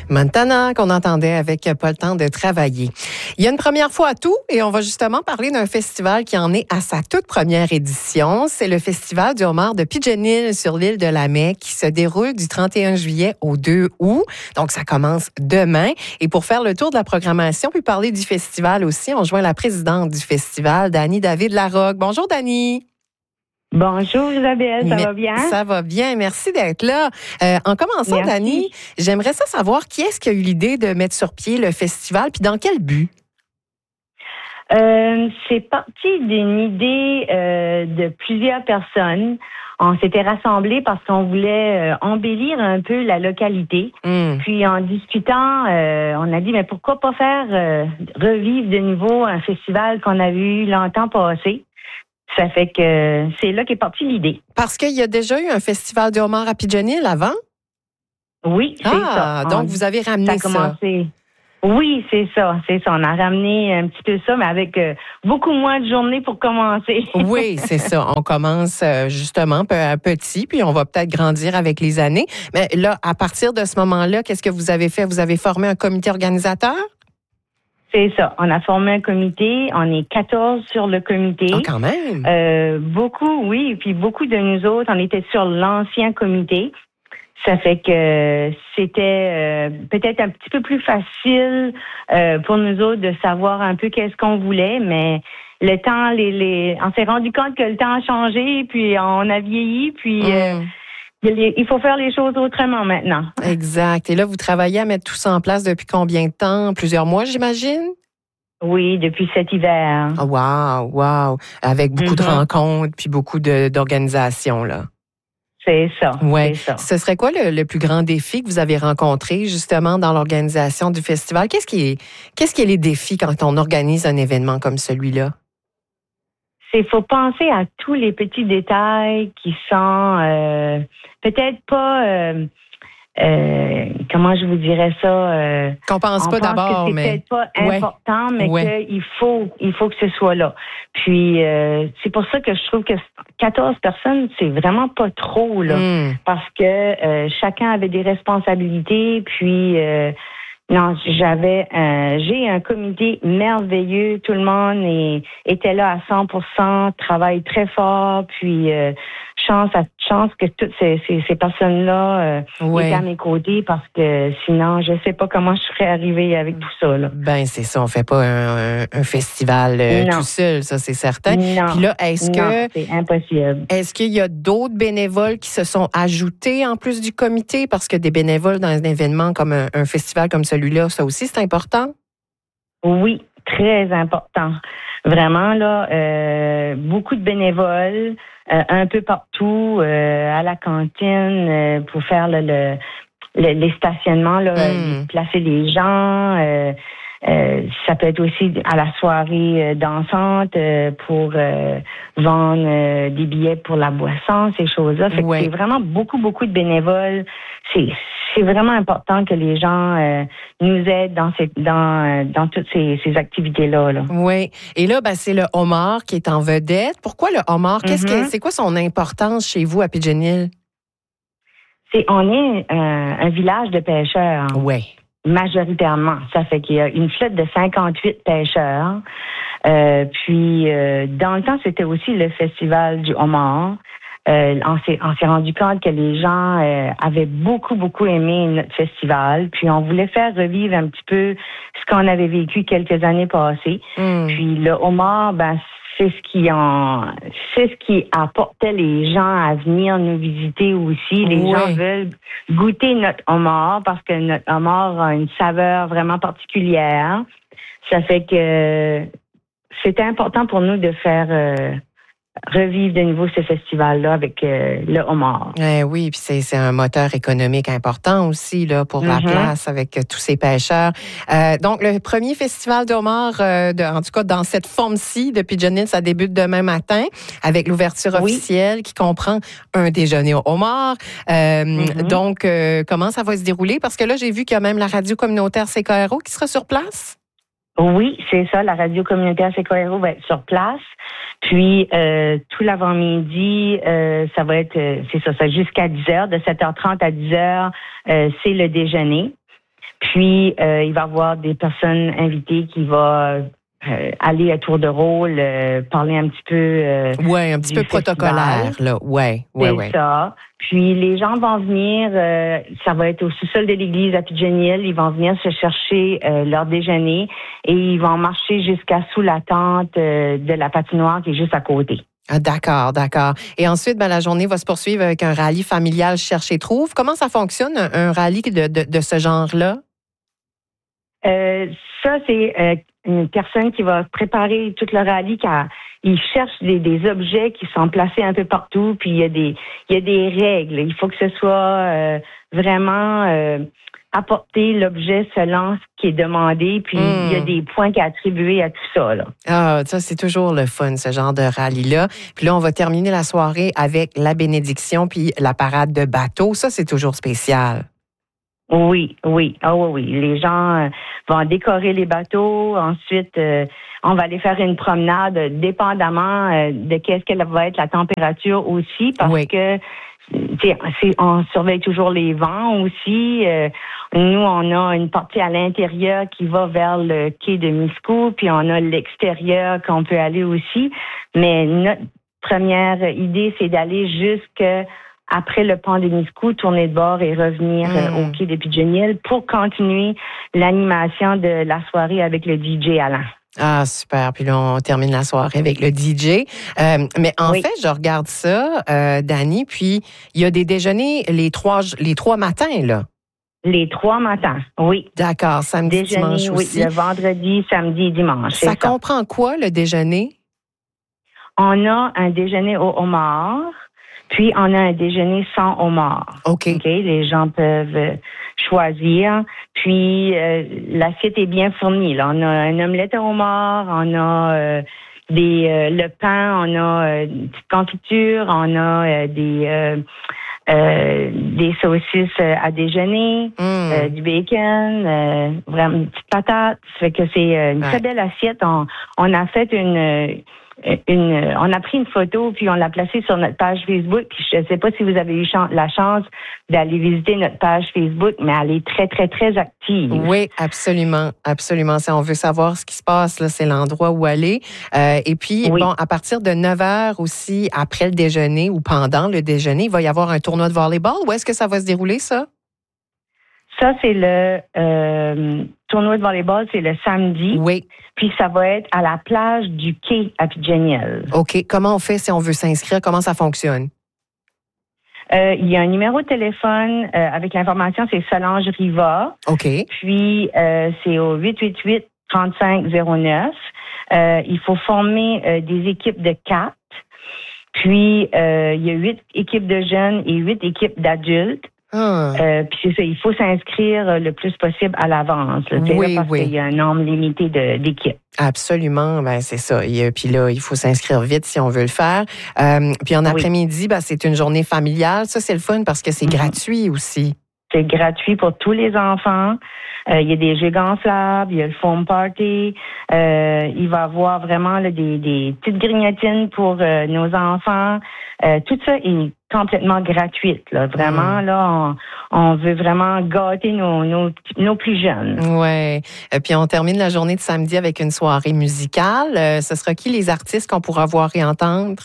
Montana, qu'on entendait avec Pas le temps de travailler. Il y a une première fois à tout et on va justement parler d'un festival qui en est à sa toute première édition. C'est le Festival du homard de Pigeon Hill sur l'île de la Mai qui se déroule du 31 juillet au 2 août. Donc, ça commence demain. Et pour faire le tour de la programmation puis parler du festival aussi, on joint la présidente du festival, Dany David-Larocque. Bonjour, Dany. Bonjour Isabelle, ça va bien? Ça va bien, merci d'être là. En commençant, Dany, j'aimerais savoir qui est-ce qui a eu l'idée de mettre sur pied le festival, puis dans quel but? C'est parti d'une idée de plusieurs personnes. On s'était rassemblés parce qu'on voulait embellir un peu la localité. Puis en discutant, on a dit, mais pourquoi pas faire revivre de nouveau un festival qu'on avait eu longtemps passé? Ça fait que c'est là qu'est partie l'idée. Parce qu'il y a déjà eu un festival du homard à Pigeon Hill avant? Oui, c'est ça. Donc vous avez ramené ça. Commencé. Oui, c'est ça. On a ramené un petit peu ça, mais avec beaucoup moins de journées pour commencer. Oui, c'est ça. On commence justement petit, puis on va peut-être grandir avec les années. Mais là, à partir de ce moment-là, qu'est-ce que vous avez fait? Vous avez formé un comité organisateur? C'est ça. On a formé un comité. On est 14 sur le comité. Ah, quand même! Beaucoup, oui. Puis beaucoup de nous autres, on était sur l'ancien comité. Ça fait que c'était peut-être un petit peu plus facile pour nous autres de savoir un peu qu'est-ce qu'on voulait, mais le temps, on s'est rendu compte que le temps a changé, puis on a vieilli, puis il faut faire les choses autrement maintenant. Exact. Et là, vous travaillez à mettre tout ça en place depuis combien de temps? Plusieurs mois, j'imagine? Oui, depuis cet hiver. Oh, wow! Avec beaucoup de rencontres puis beaucoup d'organisations, là. C'est ça. Ouais. C'est ça. Ce serait quoi le plus grand défi que vous avez rencontré justement dans l'organisation du festival? Qu'est-ce qui est les défis quand on organise un événement comme celui-là? Il faut penser à tous les petits détails qui sont peut-être pas comment je vous dirais ça qu'on pense pas d'abord, que c'est mais peut-être pas important, mais qu'il faut que ce soit là. Puis c'est pour ça que je trouve que 14 personnes, c'est vraiment pas trop là, parce que chacun avait des responsabilités, puis non, j'ai un comité merveilleux. Tout le monde était là à 100%, travaille très fort. Puis chance que toutes ces personnes-là étaient à mes côtés, parce que sinon, je sais pas comment je serais arrivée avec tout ça. Là. Ben c'est ça, on fait pas un festival tout seul, ça c'est certain. Non, puis là, c'est impossible. Est-ce qu'il y a d'autres bénévoles qui se sont ajoutés en plus du comité? Parce que des bénévoles dans un événement comme un festival comme celui-là, ça aussi c'est important? Oui, très important. Vraiment, là, beaucoup de bénévoles, un peu partout, à la cantine, pour faire les stationnements, là, placer les gens. Ça peut être aussi à la soirée dansante pour vendre des billets pour la boisson, ces choses-là. Fait que c'est vraiment beaucoup de bénévoles. C'est vraiment important que les gens nous aident dans toutes ces activités-là. Là. Oui. Et là, c'est le homard qui est en vedette. Pourquoi le homard? C'est quoi son importance chez vous à Pigeon Hill? On est un village de pêcheurs. Oui. Majoritairement. Ça fait qu'il y a une flotte de 58 pêcheurs. Puis, dans le temps, c'était aussi le festival du homard. On s'est rendu compte que les gens avaient beaucoup aimé notre festival. Puis, on voulait faire revivre un petit peu ce qu'on avait vécu quelques années passées. Puis, le homard, c'est ce qui apportait les gens à venir nous visiter aussi. Les gens veulent goûter notre homard parce que notre homard a une saveur vraiment particulière. Ça fait que c'était important pour nous de faire revivre de nouveau ce festival-là avec le homard. Oui, puis c'est un moteur économique important aussi là pour la place avec tous ces pêcheurs. Donc, le premier festival de homard, en tout cas dans cette forme-ci de Pigeon Hill, ça débute demain matin avec l'ouverture officielle qui comprend un déjeuner au homard. Donc, comment ça va se dérouler? Parce que là, j'ai vu qu'il y a même la radio communautaire CKRO qui sera sur place. Oui, c'est ça. La radio communautaire CKRO va être sur place. Puis, tout l'avant-midi, ça va être, c'est ça jusqu'à 10h, de 7h30 à 10h, c'est le déjeuner. Puis, il va y avoir des personnes invitées qui vont aller à tour de rôle, parler un petit peu un petit peu protocolaire, là. Ouais. C'est ça. Puis, les gens vont venir, ça va être au sous-sol de l'église à Pigeon-Hill, ils vont venir se chercher leur déjeuner et ils vont marcher jusqu'à sous la tente de la patinoire qui est juste à côté. Ah, d'accord. Et ensuite, la journée va se poursuivre avec un rallye familial Cherche et Trouve. Comment ça fonctionne, un rallye de ce genre-là? Ça, c'est une personne qui va préparer tout le rallye. Il cherche des objets qui sont placés un peu partout, puis il y a des règles. Il faut que ce soit vraiment apporter l'objet selon ce qui est demandé, puis il y a des points qui sont attribués à tout ça, là. Ah, ça, c'est toujours le fun, ce genre de rallye-là. Puis là, on va terminer la soirée avec la bénédiction puis la parade de bateau. Ça, c'est toujours spécial. Oui. Ah oui. Les gens vont décorer les bateaux. Ensuite, on va aller faire une promenade, dépendamment de qu'est-ce qu'elle va être la température aussi, parce que on surveille toujours les vents aussi. Nous, on a une partie à l'intérieur qui va vers le quai de Miscou, puis on a l'extérieur qu'on peut aller aussi. Mais notre première idée, c'est d'aller après le pont de Miscou, tourner de bord et revenir au quai de Pigeon-Hill pour continuer l'animation de la soirée avec le DJ Alain. Ah, super. Puis là, on termine la soirée avec le DJ. Mais en fait, je regarde ça, Dani, puis il y a des déjeuners les trois matins, là. Les 3 matins, oui. D'accord. Samedi, dimanche aussi. Oui, le vendredi, samedi et dimanche. Ça comprend quoi, le déjeuner? On a un déjeuner au homard, puis on a un déjeuner sans homard. OK. Les gens peuvent choisir. Puis l'assiette est bien fournie. Là, on a un omelette au homard, on a le pain, on a une petite confiture, on a des saucisses à déjeuner, du bacon, vraiment une petite patate. Ça fait que c'est une très belle assiette. On a fait on a pris une photo puis on l'a placée sur notre page Facebook. Puis je ne sais pas si vous avez eu la chance d'aller visiter notre page Facebook, mais elle est très, très, très active. Oui, absolument. Si on veut savoir ce qui se passe, là, c'est l'endroit où aller. Et puis, à partir de 9h aussi, après le déjeuner ou pendant le déjeuner, il va y avoir un tournoi de volleyball. Où est-ce que ça va se dérouler, ça? Ça, c'est le tournoi de volleyball, c'est le samedi. Oui. Puis ça va être à la plage du quai à Pigeon-Hill. OK. Comment on fait si on veut s'inscrire? Comment ça fonctionne? Il y a un numéro de téléphone avec l'information, c'est Solange Riva. OK. Puis c'est au 888-3509. Il faut former des équipes de 4. Puis il y a 8 équipes de jeunes et 8 équipes d'adultes. Puis c'est ça, il faut s'inscrire le plus possible à l'avance. Parce qu'il y a un nombre limité d'équipes. Absolument, c'est ça. Puis là, il faut s'inscrire vite si on veut le faire. Puis en après-midi, c'est une journée familiale. Ça, c'est le fun parce que c'est gratuit aussi. C'est gratuit pour tous les enfants. Il y a des jeux gonflables, il y a le foam party. Il va y avoir vraiment des petites grignotines pour nos enfants. Tout ça est complètement gratuit. Là. Vraiment, là, on veut vraiment gâter nos plus jeunes. Oui. Puis on termine la journée de samedi avec une soirée musicale. Ce sera qui les artistes qu'on pourra voir et entendre?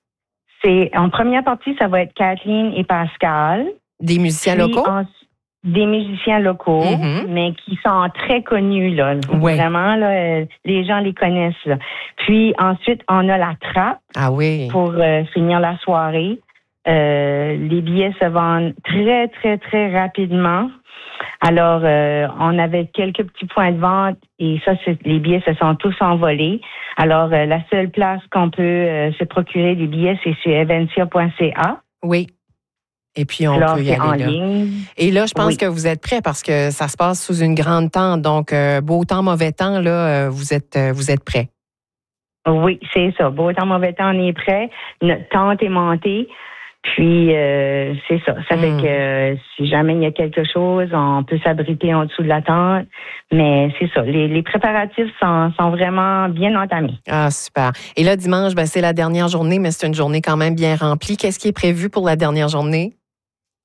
En première partie, ça va être Kathleen et Pascal. Des musiciens locaux? Des musiciens locaux, mais qui sont très connus, là. Vraiment, là, les gens les connaissent, là. Puis ensuite, on a la trappe. Ah oui. Pour finir la soirée. Les billets se vendent très, très, très rapidement. Alors, on avait quelques petits points de vente et les billets se sont tous envolés. Alors, la seule place qu'on peut se procurer des billets, c'est sur eventia.ca. Oui. Et puis, on peut y aller en là. Ligne. Et là, je pense que vous êtes prêts parce que ça se passe sous une grande tente. Donc, beau temps, mauvais temps, là, vous êtes prêts. Oui, c'est ça. Beau temps, mauvais temps, on est prêts. Notre tente est montée. Puis, c'est ça. Ça fait que si jamais il y a quelque chose, on peut s'abriter en dessous de la tente. Mais c'est ça. Les préparatifs sont vraiment bien entamés. Ah, super. Et là, dimanche, c'est la dernière journée, mais c'est une journée quand même bien remplie. Qu'est-ce qui est prévu pour la dernière journée?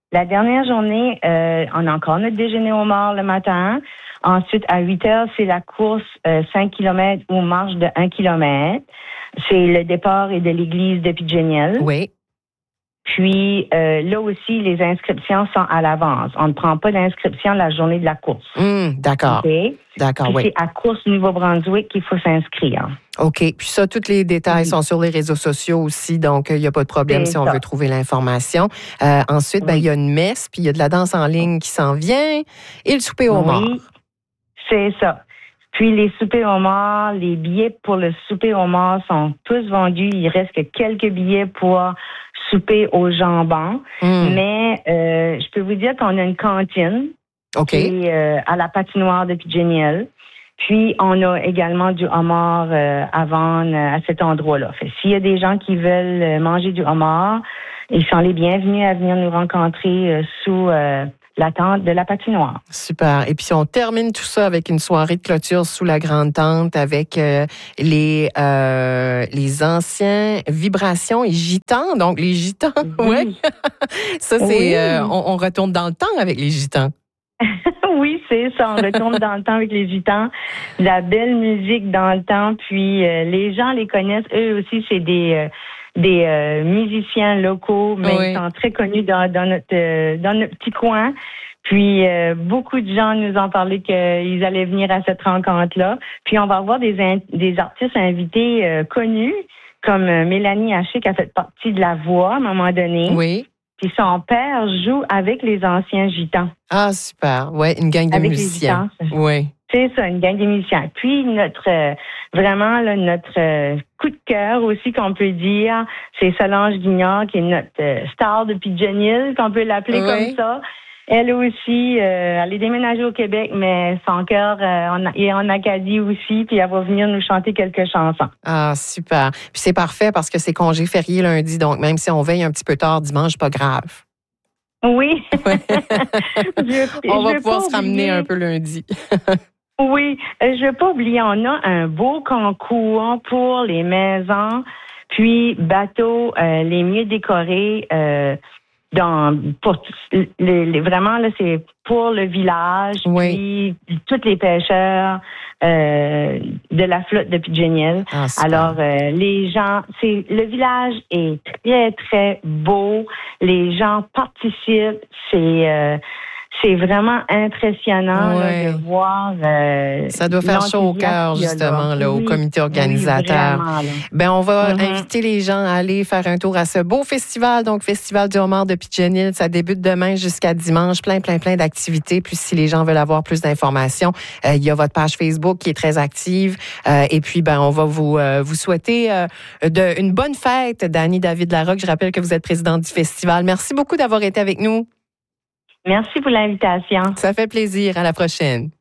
La dernière journée, on a encore notre déjeuner au mort le matin. Ensuite, à 8 heures, c'est la course 5 km ou marche de 1 km. C'est le départ et de l'église de Pigeonniel. Oui. Puis, là aussi, les inscriptions sont à l'avance. On ne prend pas d'inscription la journée de la course. D'accord. Okay? D'accord, puis oui. c'est à Course Nouveau-Brunswick qu'il faut s'inscrire. OK. Puis ça, tous les détails sont sur les réseaux sociaux aussi, donc il n'y a pas de problème si on veut trouver l'information. Ensuite, il y a une messe, puis il y a de la danse en ligne qui s'en vient et le souper au mort. Oui, c'est ça. Puis les soupers au mort, les billets pour le souper au mort sont tous vendus. Il reste que quelques billets pour souper au jambon. Mais je peux vous dire qu'on a une cantine qui est à la patinoire de Pigeonniel. Puis on a également du homard à vendre à cet endroit-là. Fait, s'il y a des gens qui veulent manger du homard, ils sont les bienvenus à venir nous rencontrer sous la tente de la patinoire. Super. Et puis, on termine tout ça avec une soirée de clôture sous la grande tente avec les anciens vibrations et gitans. Donc, les gitans, oui. Ça, c'est... on retourne dans le temps avec les gitans. Oui, c'est ça. On retourne dans le temps avec les gitans. La belle musique dans le temps. Puis, les gens les connaissent. Eux aussi, c'est des musiciens locaux, mais ils sont très connus dans notre petit coin. Puis, beaucoup de gens nous ont parlé qu'ils allaient venir à cette rencontre-là. Puis, on va avoir des artistes invités connus, comme Mélanie Haché, qui a fait partie de La Voix à un moment donné. Oui. Puis, son père joue avec les anciens gitans. Ah, super. Ouais, une gang de avec musiciens. Les gitans. Oui. C'est ça, une gang de musiciens. Puis, notre coup de cœur aussi qu'on peut dire, c'est Solange Guignard, qui est notre star de Pigeonniel, qu'on peut l'appeler comme ça. Elle aussi, elle est déménagée au Québec, mais son cœur est en Acadie aussi, puis elle va venir nous chanter quelques chansons. Ah, super. Puis c'est parfait parce que c'est congé férié lundi, donc même si on veille un petit peu tard dimanche, pas grave. Oui. On va pouvoir se ramener un peu lundi. Oui, je ne veux pas oublier, on a un beau concours pour les maisons, puis bateaux les mieux décorés. Vraiment, là, c'est pour le village, puis tous les pêcheurs de la flotte de Pigeonniel. Ah, alors, les gens, le village est très, très beau. Les gens participent. C'est vraiment impressionnant là, de voir. Ça doit faire chaud au cœur, justement, là, au comité organisateur. Oui, on va inviter les gens à aller faire un tour à ce beau festival, donc Festival du homard de Pigeonniel. Ça débute demain jusqu'à dimanche. Plein d'activités. Puis, si les gens veulent avoir plus d'informations, il y a votre page Facebook qui est très active. Et puis, on va vous souhaiter une bonne fête, Dani David Larocque. Je rappelle que vous êtes présidente du festival. Merci beaucoup d'avoir été avec nous. Merci pour l'invitation. Ça fait plaisir. À la prochaine.